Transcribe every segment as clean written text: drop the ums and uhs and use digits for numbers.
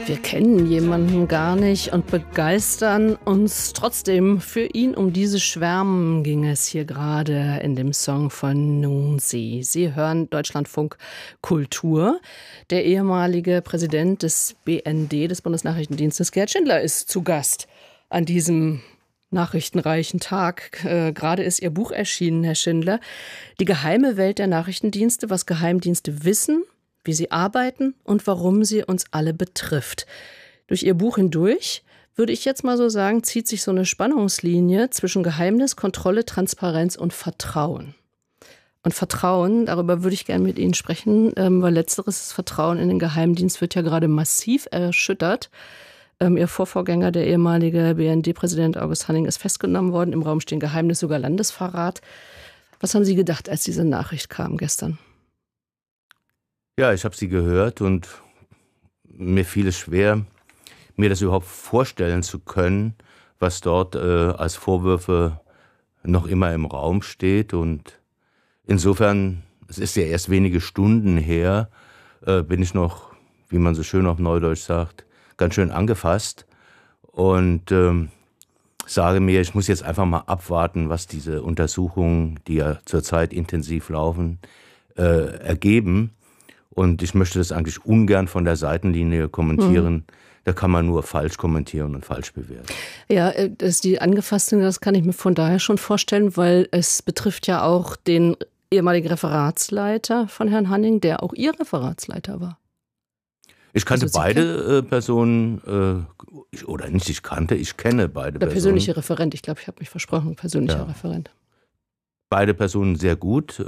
Wir kennen jemanden gar nicht und begeistern uns trotzdem. Für ihn um diese Schwärmen ging es hier gerade in dem Song von Nunzi. Sie hören Deutschlandfunk Kultur. Der ehemalige Präsident des BND, des Bundesnachrichtendienstes, Gerd Schindler, ist zu Gast an diesem nachrichtenreichen Tag. Gerade ist Ihr Buch erschienen, Herr Schindler. Die geheime Welt der Nachrichtendienste, was Geheimdienste wissen, wie sie arbeiten und warum sie uns alle betrifft. Durch Ihr Buch hindurch, würde ich jetzt mal so sagen, zieht sich so eine Spannungslinie zwischen Geheimnis, Kontrolle, Transparenz und Vertrauen. Und Vertrauen, darüber würde ich gerne mit Ihnen sprechen, weil letzteres, das Vertrauen in den Geheimdienst, wird ja gerade massiv erschüttert. Ihr Vorvorgänger, der ehemalige BND-Präsident August Hanning, ist festgenommen worden. Im Raum stehen Geheimnis, sogar Landesverrat. Was haben Sie gedacht, als diese Nachricht kam gestern? Ja, ich habe sie gehört und mir fiel es schwer, mir das überhaupt vorstellen zu können, was dort als Vorwürfe noch immer im Raum steht. Und insofern, es ist ja erst wenige Stunden her, bin ich noch, wie man so schön auf Neudeutsch sagt, ganz schön angefasst und sage mir, ich muss jetzt einfach mal abwarten, was diese Untersuchungen, die ja zurzeit intensiv laufen, ergeben. Und ich möchte das eigentlich ungern von der Seitenlinie kommentieren. Da kann man nur falsch kommentieren und falsch bewerten. Ja, dass die angefasst sind, das kann ich mir von daher schon vorstellen, weil es betrifft ja auch den ehemaligen Referatsleiter von Herrn Hanning, der auch Ihr Referatsleiter war. Ich kannte beide Personen, oder nicht ich kannte, ich kenne beide Personen. Der persönliche Referent, ich glaube, ich habe mich versprochen, persönlicher Referent. Beide Personen sehr gut.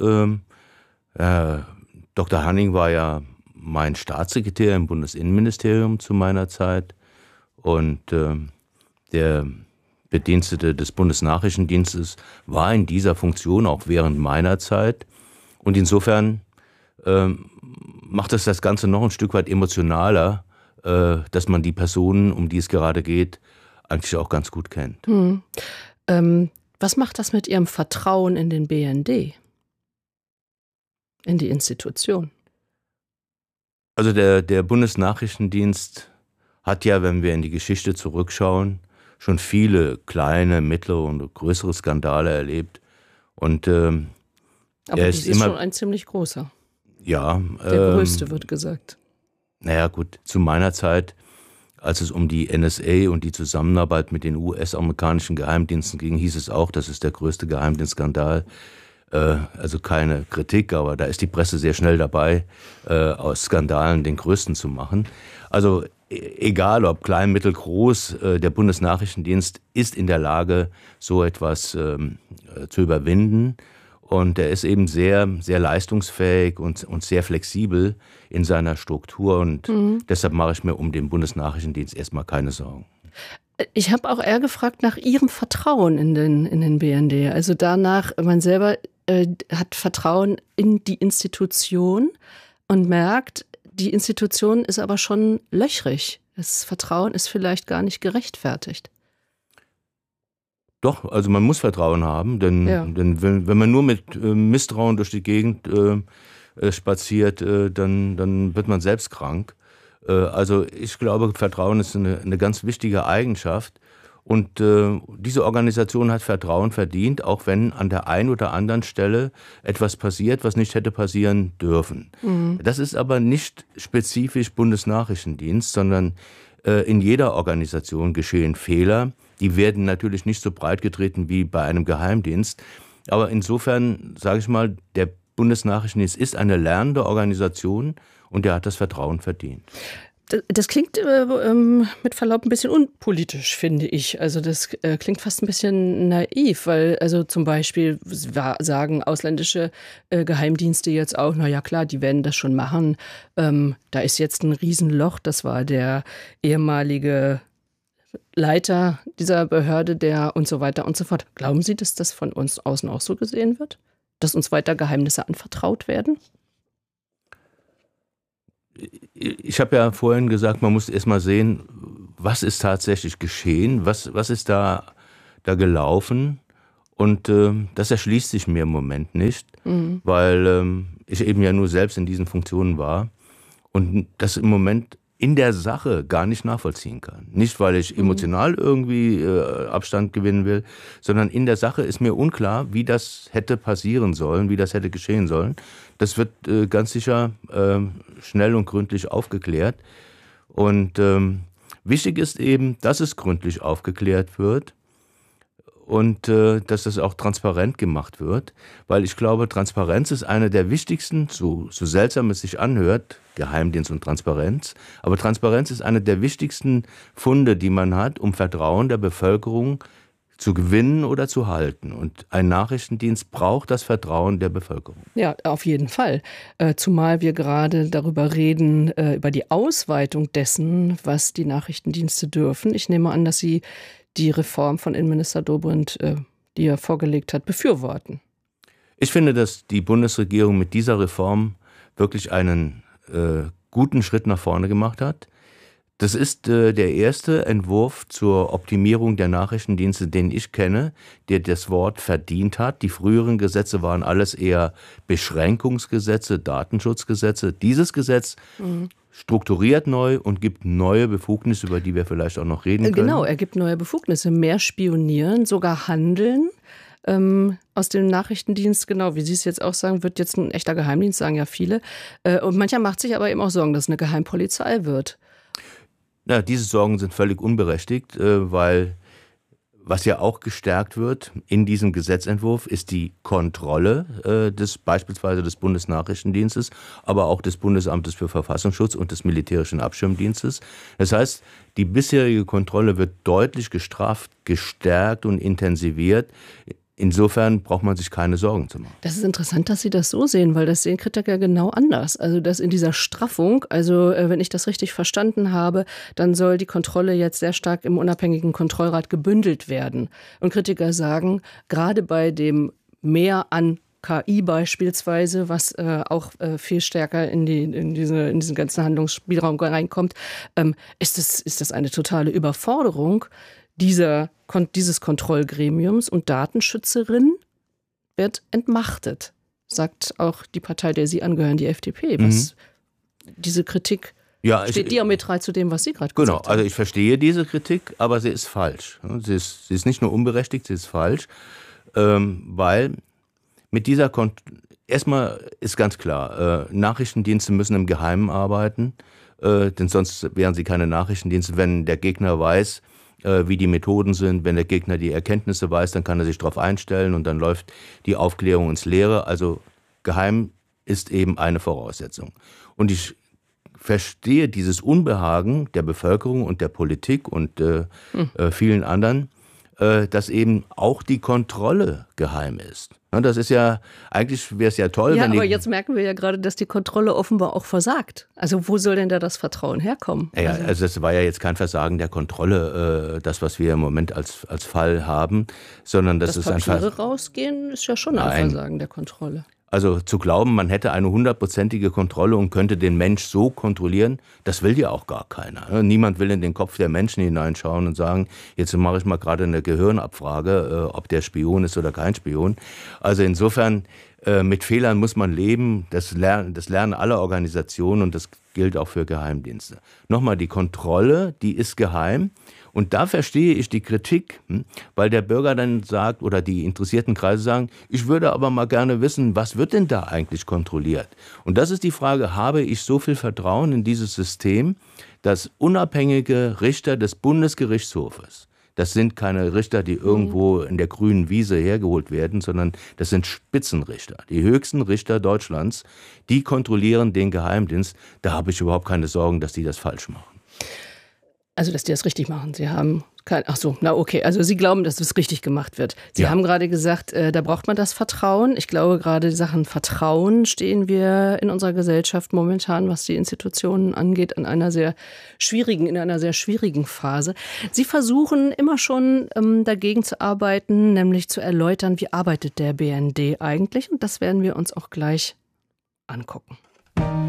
Dr. Hanning war ja mein Staatssekretär im Bundesinnenministerium zu meiner Zeit und der Bedienstete des Bundesnachrichtendienstes war in dieser Funktion auch während meiner Zeit und insofern macht es das Ganze noch ein Stück weit emotionaler, dass man die Personen, um die es gerade geht, eigentlich auch ganz gut kennt. Was macht das mit Ihrem Vertrauen in den BND? In die Institution? Also der Bundesnachrichtendienst hat ja, wenn wir in die Geschichte zurückschauen, schon viele kleine, mittlere und größere Skandale erlebt. Und aber das ist immer schon ein ziemlich großer. Ja. Der größte, wird gesagt. Naja gut, zu meiner Zeit, als es um die NSA und die Zusammenarbeit mit den US-amerikanischen Geheimdiensten ging, hieß es auch, das ist der größte Geheimdienstskandal. Also keine Kritik, aber da ist die Presse sehr schnell dabei, aus Skandalen den größten zu machen. Also egal ob klein, mittel, groß, der Bundesnachrichtendienst ist in der Lage, so etwas zu überwinden. Und er ist eben sehr, sehr leistungsfähig und sehr flexibel in seiner Struktur. Und deshalb mache ich mir um den Bundesnachrichtendienst erstmal keine Sorgen. Ich habe auch eher gefragt nach Ihrem Vertrauen in den BND. Also danach, man selber hat Vertrauen in die Institution und merkt, die Institution ist aber schon löchrig. Das Vertrauen ist vielleicht gar nicht gerechtfertigt. Doch, also man muss Vertrauen haben, denn wenn man nur mit Misstrauen durch die Gegend spaziert, dann wird man selbst krank. Also ich glaube, Vertrauen ist eine ganz wichtige Eigenschaft und diese Organisation hat Vertrauen verdient, auch wenn an der einen oder anderen Stelle etwas passiert, was nicht hätte passieren dürfen. Das ist aber nicht spezifisch Bundesnachrichtendienst, sondern in jeder Organisation geschehen Fehler. Die werden natürlich nicht so breit getreten wie bei einem Geheimdienst, aber insofern, sage ich mal, der Bundesnachrichtendienst ist eine lernende Organisation und der hat das Vertrauen verdient. Das klingt mit Verlaub ein bisschen unpolitisch, finde ich. Also das klingt fast ein bisschen naiv, weil also zum Beispiel sagen ausländische Geheimdienste jetzt auch, na ja klar, die werden das schon machen. Da ist jetzt ein Riesenloch, das war der ehemalige Leiter dieser Behörde, der und so weiter und so fort. Glauben Sie, dass das von uns außen auch so gesehen wird? Dass uns weiter Geheimnisse anvertraut werden? Ich habe ja vorhin gesagt, man muss erst mal sehen, was ist tatsächlich geschehen, was ist da gelaufen. Und das erschließt sich mir im Moment nicht, weil ich eben ja nur selbst in diesen Funktionen war. Und das im Moment in der Sache gar nicht nachvollziehen kann. Nicht, weil ich emotional irgendwie Abstand gewinnen will, sondern in der Sache ist mir unklar, wie das hätte passieren sollen, wie das hätte geschehen sollen. Das wird ganz sicher schnell und gründlich aufgeklärt. Und wichtig ist eben, dass es gründlich aufgeklärt wird und dass das auch transparent gemacht wird, weil ich glaube, Transparenz ist eine der wichtigsten, so seltsam es sich anhört, Geheimdienst und Transparenz, aber Transparenz ist eine der wichtigsten Funde, die man hat, um Vertrauen der Bevölkerung zu gewinnen oder zu halten. Und ein Nachrichtendienst braucht das Vertrauen der Bevölkerung. Ja, auf jeden Fall. Zumal wir gerade darüber reden, über die Ausweitung dessen, was die Nachrichtendienste dürfen. Ich nehme an, dass Sie die Reform von Innenminister Dobrindt, die er vorgelegt hat, befürworten. Ich finde, dass die Bundesregierung mit dieser Reform wirklich einen guten Schritt nach vorne gemacht hat. Das ist der erste Entwurf zur Optimierung der Nachrichtendienste, den ich kenne, der das Wort verdient hat. Die früheren Gesetze waren alles eher Beschränkungsgesetze, Datenschutzgesetze. Dieses Gesetz strukturiert neu und gibt neue Befugnisse, über die wir vielleicht auch noch reden können. Genau, er gibt neue Befugnisse, mehr spionieren, sogar handeln. Aus dem Nachrichtendienst, genau, wie Sie es jetzt auch sagen, wird jetzt ein echter Geheimdienst, sagen ja viele. Und mancher macht sich aber eben auch Sorgen, dass es eine Geheimpolizei wird. Na, diese Sorgen sind völlig unberechtigt, weil was ja auch gestärkt wird in diesem Gesetzentwurf ist die Kontrolle beispielsweise des Bundesnachrichtendienstes, aber auch des Bundesamtes für Verfassungsschutz und des Militärischen Abschirmdienstes. Das heißt, die bisherige Kontrolle wird deutlich gestrafft, gestärkt und intensiviert. Insofern braucht man sich keine Sorgen zu machen. Das ist interessant, dass Sie das so sehen, weil das sehen Kritiker genau anders. Also dass in dieser Straffung, also wenn ich das richtig verstanden habe, dann soll die Kontrolle jetzt sehr stark im unabhängigen Kontrollrat gebündelt werden. Und Kritiker sagen, gerade bei dem Mehr an KI beispielsweise, was auch viel stärker in diesen ganzen Handlungsspielraum reinkommt, ist das eine totale Überforderung dieses Kontrollgremiums, und Datenschützerin wird entmachtet, sagt auch die Partei, der Sie angehören, die FDP. Was diese Kritik steht diametral zu dem, was Sie gerade gesagt haben. Genau, also ich verstehe diese Kritik, aber sie ist falsch. Sie ist nicht nur unberechtigt, sie ist falsch, weil mit dieser erstmal ist ganz klar, Nachrichtendienste müssen im Geheimen arbeiten, denn sonst wären sie keine Nachrichtendienste. Wenn der Gegner weiß, wie die Methoden sind, wenn der Gegner die Erkenntnisse weiß, dann kann er sich darauf einstellen und dann läuft die Aufklärung ins Leere. Also geheim ist eben eine Voraussetzung. Und ich verstehe dieses Unbehagen der Bevölkerung und der Politik und vielen anderen, dass eben auch die Kontrolle geheim ist. Das ist ja, eigentlich wäre es ja toll, ja, wenn aber jetzt merken wir ja gerade, dass die Kontrolle offenbar auch versagt. Also wo soll denn da das Vertrauen herkommen? Ja, also es war ja jetzt kein Versagen der Kontrolle, das, was wir im Moment als Fall haben, sondern das ist einfach... Papiere rausgehen ist ja schon ein Versagen der Kontrolle. Also zu glauben, man hätte eine 100%ige Kontrolle und könnte den Mensch so kontrollieren, das will ja auch gar keiner. Niemand will in den Kopf der Menschen hineinschauen und sagen, jetzt mache ich mal gerade eine Gehirnabfrage, ob der Spion ist oder kein Spion. Also insofern, mit Fehlern muss man leben, das lernen alle Organisationen und das gilt auch für Geheimdienste. Nochmal, die Kontrolle, die ist geheim. Und da verstehe ich die Kritik, weil der Bürger dann sagt, oder die interessierten Kreise sagen, ich würde aber mal gerne wissen, was wird denn da eigentlich kontrolliert? Und das ist die Frage, habe ich so viel Vertrauen in dieses System, dass unabhängige Richter des Bundesgerichtshofes, das sind keine Richter, die irgendwo in der grünen Wiese hergeholt werden, sondern das sind Spitzenrichter, die höchsten Richter Deutschlands, die kontrollieren den Geheimdienst. Da habe ich überhaupt keine Sorgen, dass die das falsch machen. Also, dass die das richtig machen. Sie haben also Sie glauben, dass das richtig gemacht wird. Sie haben gerade gesagt, da braucht man das Vertrauen. Ich glaube, gerade in Sachen Vertrauen stehen wir in unserer Gesellschaft momentan, was die Institutionen angeht, in einer sehr schwierigen Phase. Sie versuchen immer schon dagegen zu arbeiten, nämlich zu erläutern, wie arbeitet der BND eigentlich? Und das werden wir uns auch gleich angucken.